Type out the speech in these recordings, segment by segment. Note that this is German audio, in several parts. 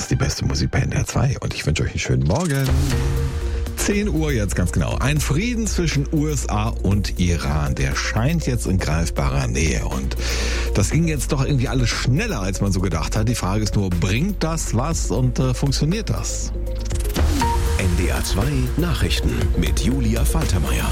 ist die beste Musik bei NDR 2 und ich wünsche euch einen schönen Morgen. 10 Uhr jetzt ganz genau. Ein Frieden zwischen USA und Iran, der scheint jetzt in greifbarer Nähe. Und das ging jetzt doch irgendwie alles schneller, als man so gedacht hat. Die Frage ist nur, bringt das was und funktioniert das? NDR 2 Nachrichten mit Julia Faltermeier.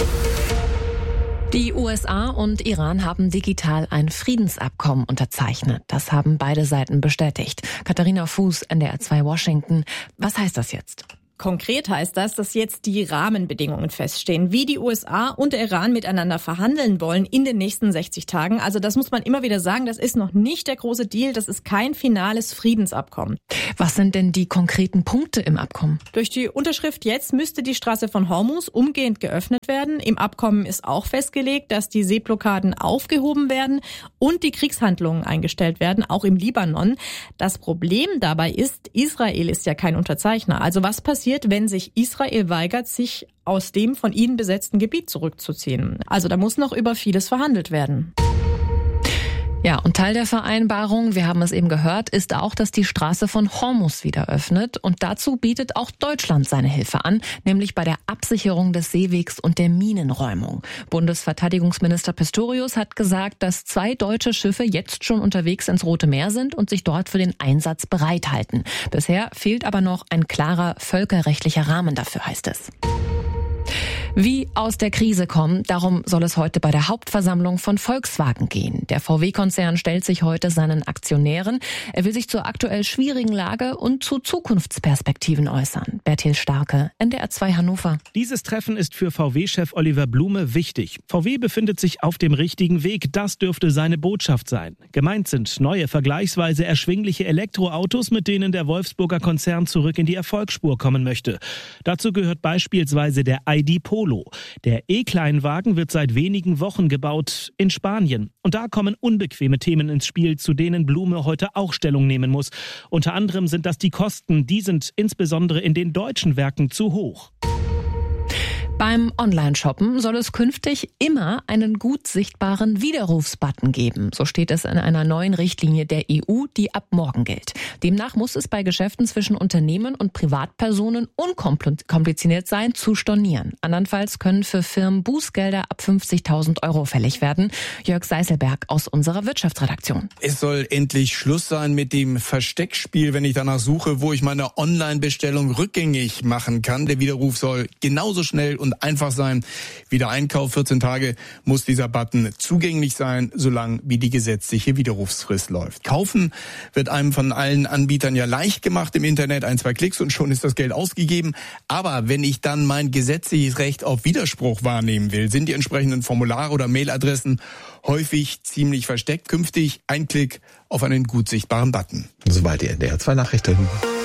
Die USA und Iran haben digital ein Friedensabkommen unterzeichnet. Das haben beide Seiten bestätigt. Katharina Fuß, NDR 2 Washington. Was heißt das jetzt? Konkret heißt das, dass jetzt die Rahmenbedingungen feststehen, wie die USA und der Iran miteinander verhandeln wollen in den nächsten 60 Tagen. Also das muss man immer wieder sagen, das ist noch nicht der große Deal, das ist kein finales Friedensabkommen. Was sind denn die konkreten Punkte im Abkommen? Durch die Unterschrift jetzt müsste die Straße von Hormuz umgehend geöffnet werden. Im Abkommen ist auch festgelegt, dass die Seeblockaden aufgehoben werden und die Kriegshandlungen eingestellt werden, auch im Libanon. Das Problem dabei ist, Israel ist ja kein Unterzeichner. Also was passiert, wenn sich Israel weigert, sich aus dem von ihnen besetzten Gebiet zurückzuziehen? Also da muss noch über vieles verhandelt werden. Ja, und Teil der Vereinbarung, wir haben es eben gehört, ist auch, dass die Straße von Hormuz wieder öffnet. Und dazu bietet auch Deutschland seine Hilfe an, nämlich bei der Absicherung des Seewegs und der Minenräumung. Bundesverteidigungsminister Pistorius hat gesagt, dass 2 deutsche Schiffe jetzt schon unterwegs ins Rote Meer sind und sich dort für den Einsatz bereithalten. Bisher fehlt aber noch ein klarer völkerrechtlicher Rahmen dafür, heißt es. Wie aus der Krise kommen, darum soll es heute bei der Hauptversammlung von Volkswagen gehen. Der VW-Konzern stellt sich heute seinen Aktionären. Er will sich zur aktuell schwierigen Lage und zu Zukunftsperspektiven äußern. Bertil Starke, NDR 2 Hannover. Dieses Treffen ist für VW-Chef Oliver Blume wichtig. VW befindet sich auf dem richtigen Weg. Das dürfte seine Botschaft sein. Gemeint sind neue, vergleichsweise erschwingliche Elektroautos, mit denen der Wolfsburger Konzern zurück in die Erfolgsspur kommen möchte. Dazu gehört beispielsweise der ID Polo. Der E-Kleinwagen wird seit wenigen Wochen gebaut in Spanien. Und da kommen unbequeme Themen ins Spiel, zu denen Blume heute auch Stellung nehmen muss. Unter anderem sind das die Kosten. Die sind insbesondere in den deutschen Werken zu hoch. Beim Online-Shoppen soll es künftig immer einen gut sichtbaren Widerrufsbutton geben. So steht es in einer neuen Richtlinie der EU, die ab morgen gilt. Demnach muss es bei Geschäften zwischen Unternehmen und Privatpersonen unkompliziert sein, zu stornieren. Andernfalls können für Firmen Bußgelder ab 50.000 € fällig werden. Jörg Seiselberg aus unserer Wirtschaftsredaktion. Es soll endlich Schluss sein mit dem Versteckspiel, wenn ich danach suche, wo ich meine Online-Bestellung rückgängig machen kann. Der Widerruf soll genauso schnell und einfach sein wie der Einkauf. 14 Tage muss dieser Button zugänglich sein, solange wie die gesetzliche Widerrufsfrist läuft. Kaufen wird einem von allen Anbietern ja leicht gemacht im Internet. 1-2 Klicks und schon ist das Geld ausgegeben. Aber wenn ich dann mein gesetzliches Recht auf Widerspruch wahrnehmen will, sind die entsprechenden Formulare oder Mailadressen häufig ziemlich versteckt. Künftig ein Klick auf einen gut sichtbaren Button. Soweit die NDR 2 Nachrichten.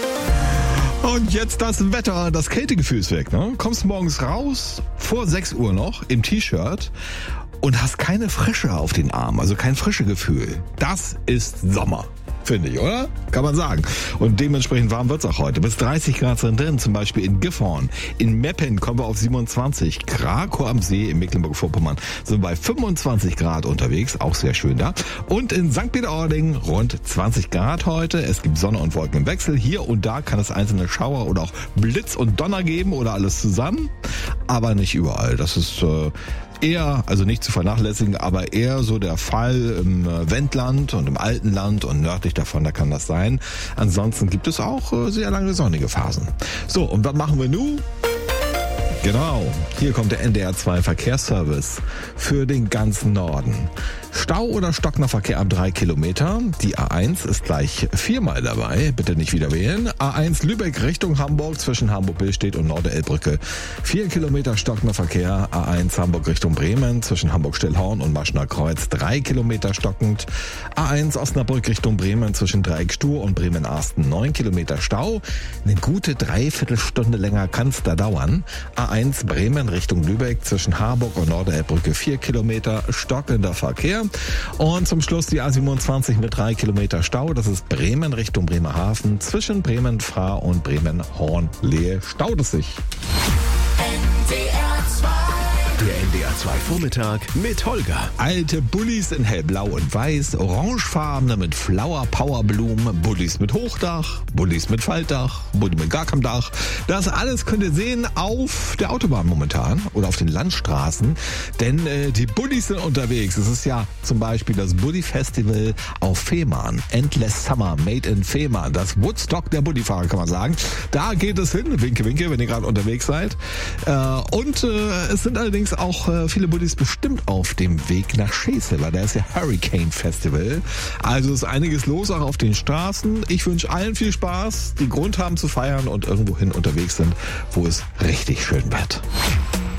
Und jetzt das Wetter, das Kältegefühl ist weg. Ne? Kommst morgens raus, vor 6 Uhr noch, im T-Shirt und hast keine Frische auf den Armen, also kein frische Gefühl. Das ist Sommer. Finde ich, oder? Kann man sagen. Und dementsprechend warm wird's auch heute. Bis 30 Grad sind drin, zum Beispiel in Gifhorn. In Meppen kommen wir auf 27. Krakow am See in Mecklenburg-Vorpommern sind wir bei 25 Grad unterwegs. Auch sehr schön da. Und in St. Peter-Ording rund 20 Grad heute. Es gibt Sonne und Wolken im Wechsel. Hier und da kann es einzelne Schauer oder auch Blitz und Donner geben oder alles zusammen. Aber nicht überall. Das ist eher, also nicht zu vernachlässigen, aber eher so der Fall im Wendland und im Altenland und nördlich davon, da kann das sein. Ansonsten gibt es auch sehr lange sonnige Phasen. So, und was machen wir nun? Genau, hier kommt der NDR 2 Verkehrsservice für den ganzen Norden. Stau oder stockender Verkehr ab 3 Kilometer. Die A1 ist gleich 4-mal dabei. Bitte nicht wieder wählen. A1 Lübeck Richtung Hamburg zwischen Hamburg-Billstedt und Norderelbbrücke. 4 Kilometer stockender Verkehr. A1 Hamburg Richtung Bremen zwischen Hamburg-Stillhorn und Maschner Kreuz. 3 Kilometer stockend. A1 Osnabrück Richtung Bremen zwischen Dreieck-Stur und Bremen-Arsten. 9 Kilometer Stau. Eine gute Dreiviertelstunde länger kann es da dauern. A1 Bremen Richtung Lübeck zwischen Harburg und Norderelbbrücke. 4 Kilometer stockender Verkehr. Und zum Schluss die A27 mit 3 Kilometer Stau. Das ist Bremen Richtung Bremerhaven. Zwischen Bremen-Fahr und Bremen-Hornlehe staut es sich. NDR 2 Der NDR 2 Vormittag mit Holger. Alte Bullis in hellblau und weiß, orangefarbene mit Flower Power Blumen, Bullis mit Hochdach, Bullis mit Faltdach, Bulli mit gar keinem Dach. Das alles könnt ihr sehen auf der Autobahn momentan oder auf den Landstraßen, denn die Bullis sind unterwegs. Es ist ja zum Beispiel das Bulli Festival auf Fehmarn, Endless Summer Made in Fehmarn, das Woodstock der Bullifahrer, kann man sagen. Da geht es hin, winke, winke, wenn ihr gerade unterwegs seid. Und es sind allerdings auch viele Bullis bestimmt auf dem Weg nach Schesel, weil da ist ja Hurricane Festival. Also ist einiges los auch auf den Straßen. Ich wünsche allen viel Spaß, die Grund haben zu feiern und irgendwohin unterwegs sind, wo es richtig schön wird.